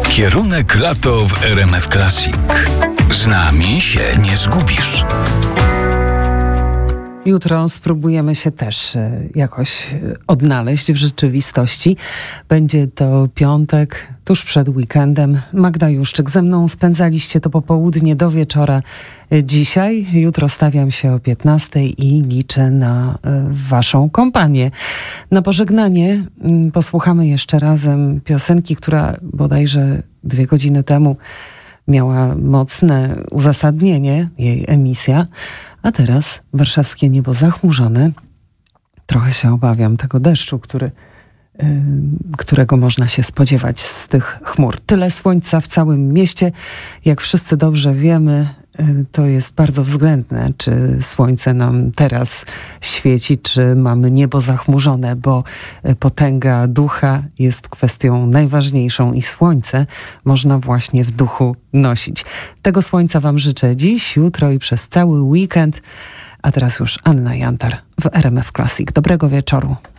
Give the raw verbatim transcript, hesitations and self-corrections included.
Kierunek lato w R M F Classic. Z nami się nie zgubisz. Jutro spróbujemy się też jakoś odnaleźć w rzeczywistości. Będzie to piątek, tuż przed weekendem. Magda Juszczyk, ze mną spędzaliście to popołudnie do wieczora dzisiaj. Jutro stawiam się o piętnastej i liczę na waszą kompanię. Na pożegnanie posłuchamy jeszcze razem piosenki, która bodajże dwie godziny temu miała mocne uzasadnienie, jej emisja. A teraz warszawskie niebo zachmurzone. Trochę się obawiam tego deszczu, który, yy, którego można się spodziewać z tych chmur. Tyle słońca w całym mieście. Jak wszyscy dobrze wiemy, yy, to jest bardzo względne, czy słońce nam teraz świeci, czy mamy niebo zachmurzone, bo potęga ducha jest kwestią najważniejszą i słońce można właśnie w duchu nosić. Tego słońca wam życzę dziś, jutro i przez cały weekend. A teraz już Anna Jantar w R M F Classic. Dobrego wieczoru.